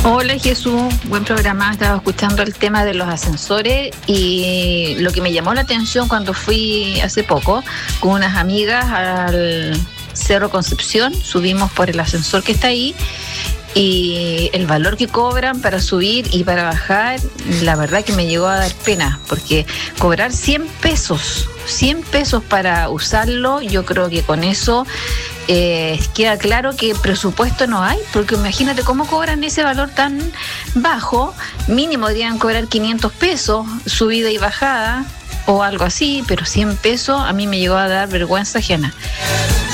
Hola Jesús, buen programa. Estaba escuchando el tema de los ascensores y lo que me llamó la atención cuando fui hace poco con unas amigas al Cerro Concepción, subimos por el ascensor que está ahí y el valor que cobran para subir y para bajar, la verdad que me llegó a dar pena, porque cobrar 100 pesos para usarlo, yo creo que con eso queda claro que presupuesto no hay, porque imagínate cómo cobran ese valor tan bajo. Mínimo deberían cobrar 500 pesos, subida y bajada o algo así, pero 100 pesos a mí me llegó a dar vergüenza ajena.